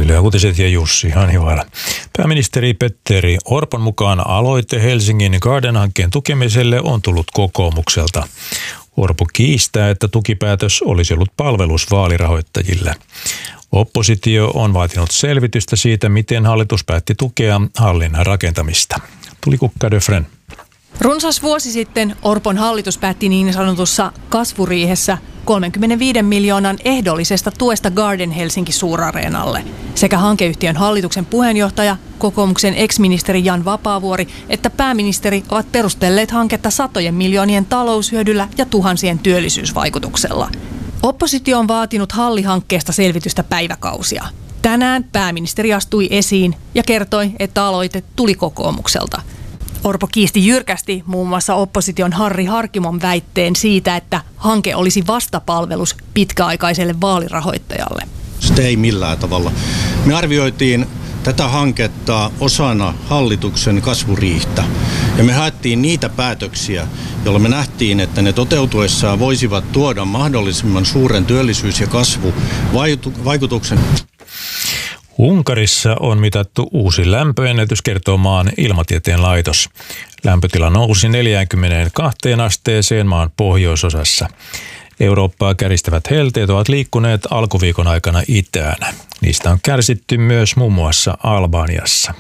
Yle Uutiset ja Jussi Hanivaara. Pääministeri Petteri Orpon mukaan aloite Helsingin Garden-hankkeen tukemiselle on tullut kokoomukselta. Orpo kiistää, että tukipäätös olisi ollut palvelus vaalirahoittajille. Oppositio on vaatinut selvitystä siitä, miten hallitus päätti tukea hallin rakentamista. Tulikukka de Fren. Runsas vuosi sitten Orpon hallitus päätti niin sanotussa kasvuriihessä 35 miljoonan ehdollisesta tuesta Garden Helsinki Suurareenalle. Sekä hankeyhtiön hallituksen puheenjohtaja, kokoomuksen ex-ministeri Jan Vapaavuori että pääministeri ovat perustelleet hanketta satojen miljoonien taloushyödyllä ja tuhansien työllisyysvaikutuksella. Oppositio on vaatinut hallihankkeesta selvitystä päiväkausia. Tänään pääministeri astui esiin ja kertoi, että aloite tuli kokoomukselta. Orpo kiisti jyrkästi muun muassa opposition Harri Harkimon väitteen siitä, että hanke olisi vastapalvelus pitkäaikaiselle vaalirahoittajalle. Sitä ei millään tavalla. Me arvioitiin tätä hanketta osana hallituksen kasvuriihtä ja me haettiin niitä päätöksiä, joilla me nähtiin, että ne toteutuessaan voisivat tuoda mahdollisimman suuren työllisyys- ja kasvuvaikutuksen. Unkarissa on mitattu uusi lämpöennätys, kertoo maan ilmatieteen laitos. Lämpötila nousi 42 asteeseen maan pohjoisosassa. Eurooppaa käristävät helteet ovat liikkuneet alkuviikon aikana itään. Niistä on kärsitty myös muun muassa Albaniassa.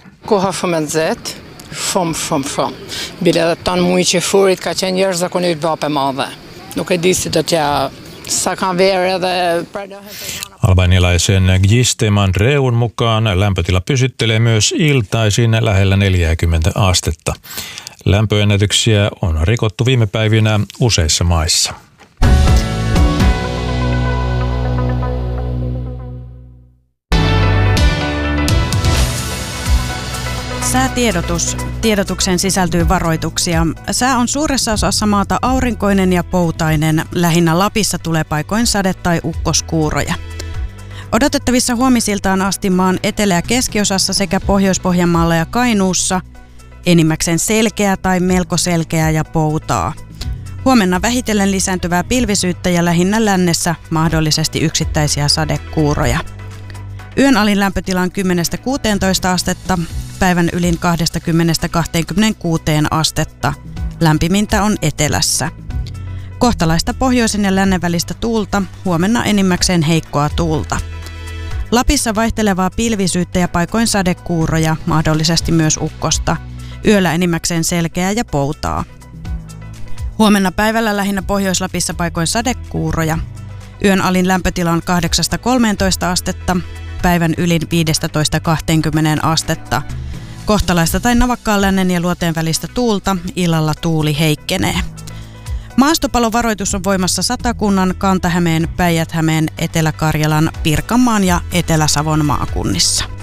Albanialaisen Gjiste Mandreun mukaan lämpötila pysyttelee myös iltaisin lähellä 40 astetta. Lämpöennätyksiä on rikottu viime päivinä useissa maissa. Säätiedotus. Tiedotukseen sisältyy varoituksia. Sää on suuressa osassa maata aurinkoinen ja poutainen. Lähinnä Lapissa tulee paikoin sade- tai ukkoskuuroja. Odotettavissa huomisiltaan asti maan etelä- ja keskiosassa sekä Pohjois-Pohjanmaalla ja Kainuussa enimmäkseen selkeää tai melko selkeää ja poutaa. Huomenna vähitellen lisääntyvää pilvisyyttä ja lähinnä lännessä mahdollisesti yksittäisiä sadekuuroja. Yön alin lämpötila on 10-16 astetta, päivän ylin 20-26 astetta. Lämpimintä on etelässä. Kohtalaista pohjoisen ja lännen välistä tuulta, huomenna enimmäkseen heikkoa tuulta. Lapissa vaihtelevaa pilvisyyttä ja paikoin sadekuuroja, mahdollisesti myös ukkosta. Yöllä enimmäkseen selkeää ja poutaa. Huomenna päivällä lähinnä Pohjois-Lapissa paikoin sadekuuroja. Yön alin lämpötila on 8-13 astetta, päivän ylin 15-20 astetta. Kohtalaista tai navakkaan lännen ja luoteen välistä tuulta, illalla tuuli heikkenee. Maastopalovaroitus on voimassa Satakunnan, Kanta-Hämeen, Päijät-Hämeen, Etelä-Karjalan, Pirkanmaan ja Etelä-Savon maakunnissa.